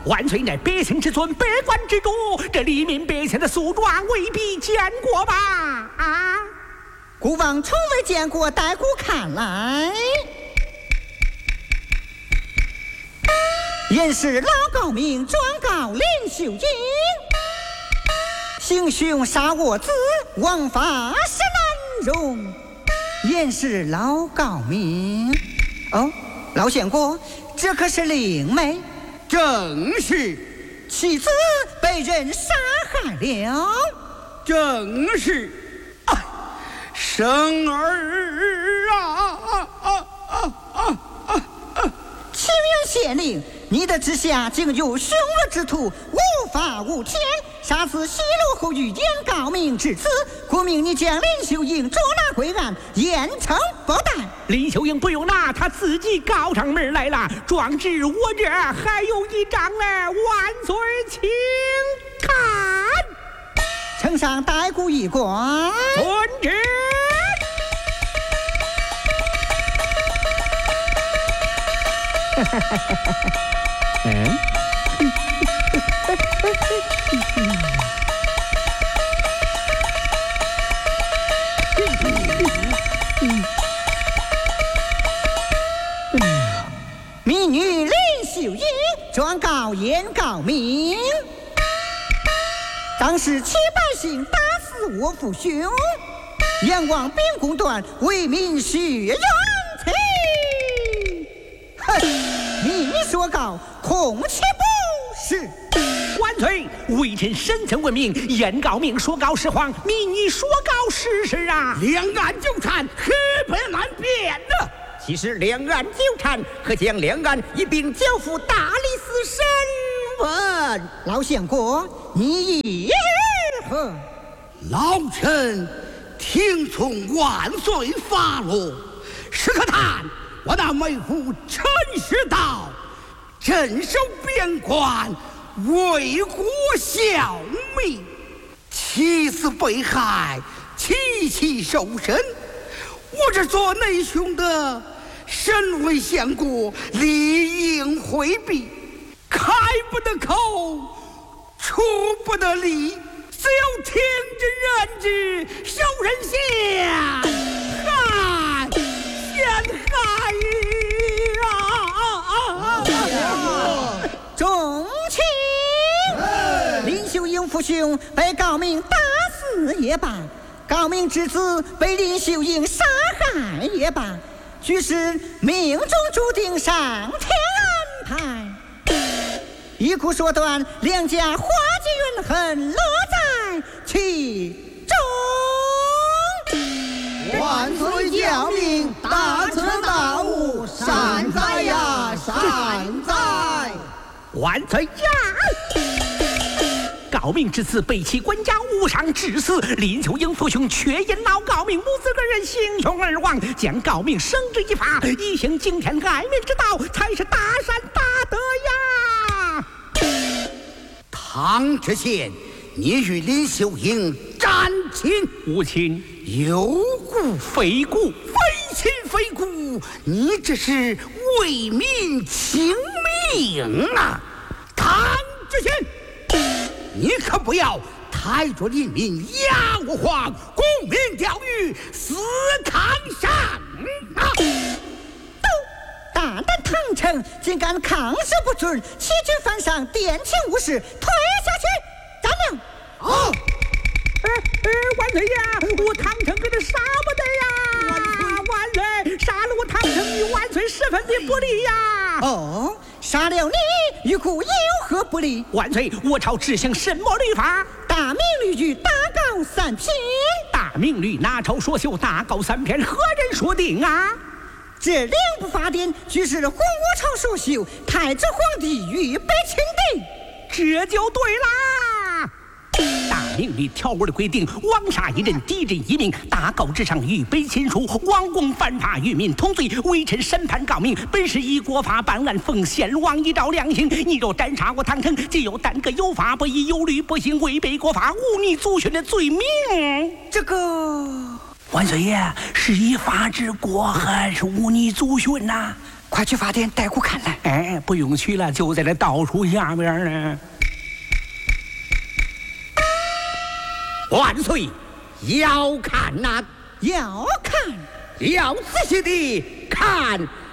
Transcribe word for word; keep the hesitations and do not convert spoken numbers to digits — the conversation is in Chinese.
万岁乃百姓之尊，百官之主，这黎民百姓的诉状未必见过吧？啊！ 孤王从未见过，待孤看来。言是老高明状告林秀英，行凶杀我子，枉法是难容。言是老高明。哦，老县国，这可是灵媒？ 正是。 妻子被人杀害了。 正是。啊，生儿啊啊啊啊啊啊！ 青云县令，你的治下竟有凶恶之徒，无法无天，杀死西路后御严高明之子，故命你将林秀英捉拿归案，严惩不贷。 林秀英不用拿，他自己告上门来了。壮志我这还有一张嘞，万岁请看。 呈上待孤一官。 遵旨。嗯。 民女林秀英状告严高明，当时齐百姓打死我父兄，阎王秉公断，为民续冤情。哼，民女所告，恐其不是。 万岁，微臣审曾闻名，严高明说告是谎，民女说告是实啊。 两岸纠缠，何不难辨呢？ 其实两岸纠缠，可将两岸一并交付大理寺审问。 老县国，你意何？ 老臣听从万岁发落。史可叹我那妹夫陈世道镇守边关，为国效命，妻子被害，妻妻受审。我这做内兄的，身为相国，理应回避，开不得口，出不得力，只有听之任之，受人下害，陷害啊！ 众卿，林秀英父兄被高明打死也罢，高明之子被林秀英杀害也罢，俱是命中注定，上天安排。一哭说断，两家花季怨恨落在其中。 万岁教命，大彻大悟，善哉呀，善哉！ 万岁呀！高明之子被其官家误伤致死，林秀英父兄却因闹高明母子二人行凶而亡，将高明绳之以法，以行惊天爱民之道，才是大善大德呀！ 唐知县，你与林秀英沾亲？ 无亲。 有故非故。 非亲非故，你这是为民请命啊！唐知县，你可不要抬着人民压我皇，公民钓鱼，死扛上啊！ 都大胆唐城，竟敢抗旨不准，欺君犯上，殿前无事，退下去！站令！ 哦， 呃呃，万岁呀！我唐城跟着杀不得呀！万岁，万岁，杀了我唐城与万岁十分的不利呀！ 哦，杀了你，与故有何不利？ 万岁，我朝执行什么律法？ 大明律举大告三篇。 大明律哪朝所修？大告三篇，何人说定啊？ 这两部法典俱是洪武朝所修，太子皇帝预备钦定， 这就对啦。大明律条文的规定，枉杀一人，敌人一命，大告之上预备亲属，王公犯法与民同罪，微臣审判高明，本是以国法办案，奉先王一诏量刑。你若斩杀我唐城，既有耽搁有法不依，有律不行，违背国法，忤逆祖训的罪名。 这个万岁爷是以法治国还是忤逆祖训呐、啊？ 快去法殿带我看来。 哎，不用去了，就在这道树下边呢。 万岁，要看呐、 要看， 要仔细的看